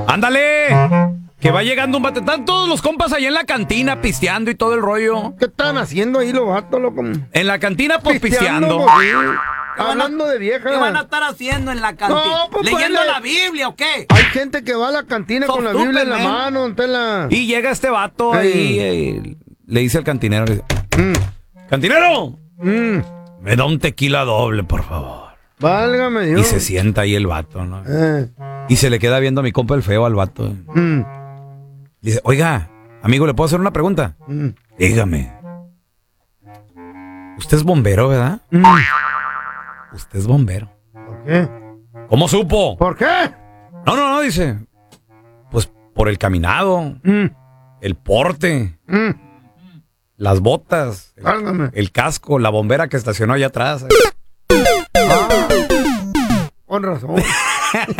¡Ándale! Que va llegando un vato. Están todos los compas ahí en la cantina pisteando y todo el rollo. ¿Qué están haciendo ahí los vatos, loco? En la cantina, pues pisteando. Hablando de viejas. ¿Qué van a estar haciendo en la cantina? No, pues, ¿Leyendo ponle- la Biblia o qué? Hay gente que va a la cantina Sos con la Biblia en la Superman. mano. Y llega este vato ahí. Le dice al cantinero. Le dice, ¡Cantinero! Me da un tequila doble, por favor. Válgame Dios. Y se sienta ahí el vato, ¿no? Y se le queda viendo a mi compa el feo al vato. Dice, oiga, amigo, ¿le puedo hacer una pregunta? Dígame. Usted es bombero, ¿verdad? Usted es bombero. ¿Por qué? ¿Cómo supo? ¿Por qué? No, dice. Pues por el caminado, el porte, las botas, Válgame. el casco, la bombera que estacionó allá atrás. Con razón.